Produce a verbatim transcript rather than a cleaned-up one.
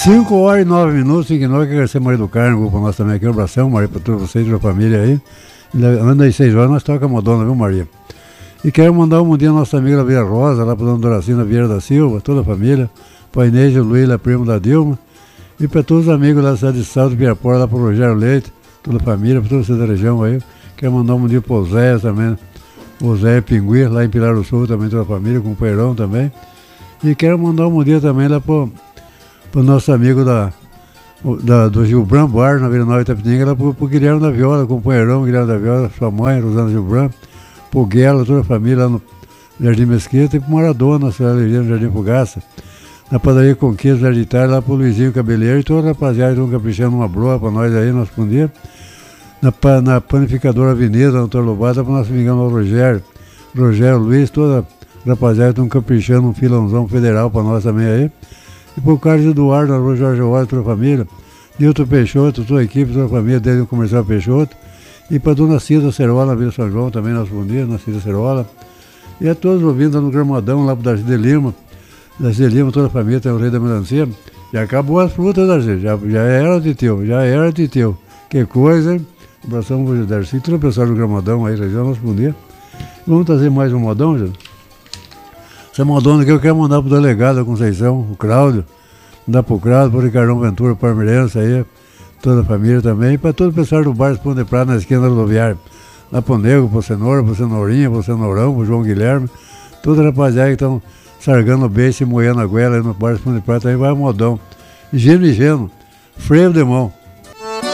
cinco horas e nove minutos, e nós que agradecer Maria do Carmo, grupo nosso também aqui, um abração, Maria, para todos vocês, toda a família aí. Anda aí seis horas, nós toca a Modona, viu, Maria? E quero mandar um bom dia à nossa amiga Vieira Rosa, lá para Dona Doracina Vieira da Silva, toda a família, para Inês e o Luiz, primo da Dilma, e para todos os amigos da cidade de Salto, Pirapora, lá para o Rogério Leite, toda a família, para toda essa região aí. Quero mandar um bom dia para o Zé também, o Zé Pinguim, lá em Pilar do Sul, também toda a família, com o Peirão também. E quero mandar um bom dia também lá para o nosso amigo da, da, do Gilbran Bar, na Vila Nova Itapetininga, lá para o Guilherme da Viola, com o Peirão, Guilherme da Viola, sua mãe, Rosana Gilbran, para o Guela, toda a família lá no Jardim Mesquita, e para o Maradona, na cidade no Jardim Fugaça, na padaria Conquista, Jardim Itália, lá para o Luizinho Cabeleiro, e toda a rapaziada estão caprichando uma broa para nós aí, nós bom dia. Na, na panificadora Avenida, na Doutor Lobato, para o nosso amigão Rogério, Rogério Luiz, toda a rapaziada estão caprichando um filãozão federal para nós também aí. E por Carlos Eduardo, na Rua Jorge Horta, toda a família, Nilton Peixoto, toda a equipe, toda a família dele, o comercial Peixoto, e para a dona Cida Cerola, na Vila São João, também nosso bom dia, dona Cida Cerola, e a todos ouvindo no Gramadão, lá para o Darcy de Lima, Darcy de Lima, toda a família, tem o Rei da Melancia. Já acabou as frutas, Darcy, já, já era de teu, já era de teu. Que coisa, hein? Um abração para o Darcy, todo o pessoal do Gramadão aí, região, nosso bom dia. Vamos trazer mais um modão, gente? Essa modona aqui eu quero mandar para o delegado da Conceição, o Cláudio, mandar para o Cláudio, para o Ricardão Ventura, para o Parmeirense aí, toda a família também, e para todo o pessoal do bar Pão de Prata, na esquina da rodoviária, lá para o Nego, para o Cenoura, para o Cenourinha, para o Cenourão, para o João Guilherme, toda a rapaziada que estão sargando o beijo e moendo a goela aí no bar Pão de Prata, aí vai o modão, ingênuo e ingênuo, freio de mão.